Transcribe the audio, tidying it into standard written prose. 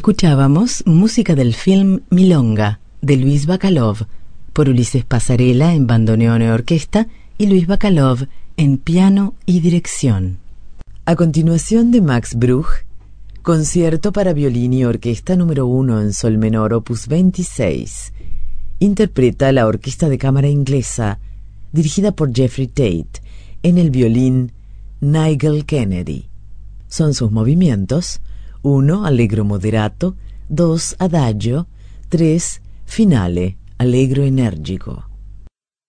Escuchábamos música del film Milonga, de Luis Bacalov, por Ulises Pasarela en bandoneón y orquesta y Luis Bacalov en piano y dirección. A continuación de Max Bruch, Concierto para violín y orquesta número 1 en sol menor, opus 26. Interpreta la Orquesta de Cámara Inglesa, dirigida por Jeffrey Tate, en el violín Nigel Kennedy. Son sus movimientos: 1, allegro moderato, 2, adagio, 3, finale, allegro energico.